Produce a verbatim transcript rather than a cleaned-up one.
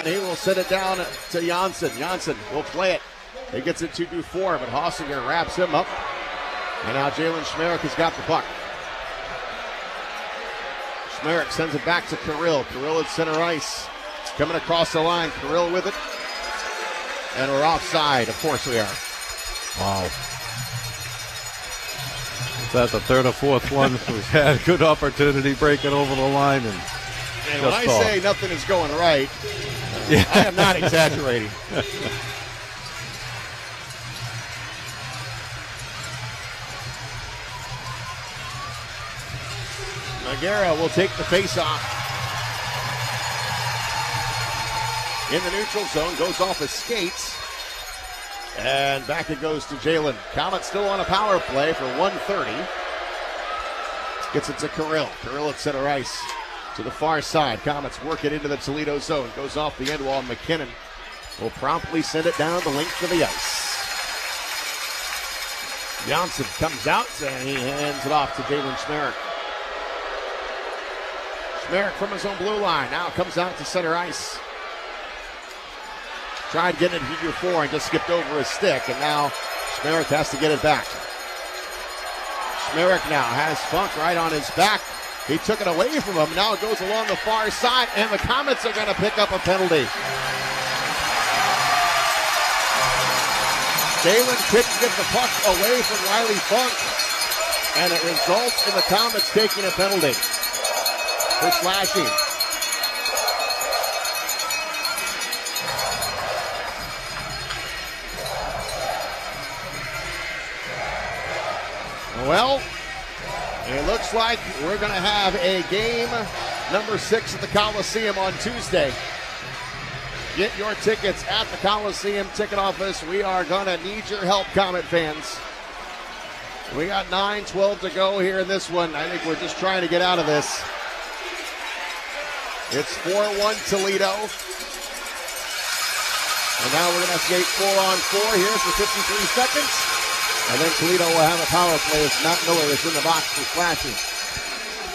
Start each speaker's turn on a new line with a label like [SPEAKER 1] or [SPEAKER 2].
[SPEAKER 1] he will send it down to Janssen. Janssen will play it. He gets it to Dufour, but Hossinger wraps him up. And now Jalen Schmerich has got the puck. Schmerich sends it back to Kirill. Kirill at center ice. Coming across the line. Kirill with it. And we're offside. Of course we are.
[SPEAKER 2] Wow. Is that the third or fourth one? We've had good opportunity breaking over the line. And,
[SPEAKER 1] and when I off. say nothing is going right,
[SPEAKER 2] yeah.
[SPEAKER 1] I am not exaggerating. Magera will take the face-off. In the neutral zone, goes off his skates. And back it goes to Jalen. Comet still on a power play for one thirty. Gets it to Kirill. Kirill at center ice. To the far side. Comets work it into the Toledo zone. Goes off the end wall. McKinnon will promptly send it down the length of the ice. Janssen comes out and he hands it off to Jalen Schmerich. Schmerich from his own blue line. Now comes out to center ice. Tried getting it to Dufour and just skipped over his stick, and now Schmerich has to get it back. Schmerich now has Funk right on his back. He took it away from him. Now it goes along the far side, and the Comets are going to pick up a penalty. Jalen couldn't get the puck away from Riley Funk, and it results in the Comets taking a penalty for slashing. Well, it looks like we're going to have a game number six at the Coliseum on Tuesday. Get your tickets at the Coliseum ticket office. We are going to need your help, Comet fans. We got nine twelve to go here in this one. I think we're just trying to get out of this. It's four one Toledo. And now we're going to skate four on four here for fifty-three seconds. And then Toledo will have a power play as Matt Miller is in the box for slashing.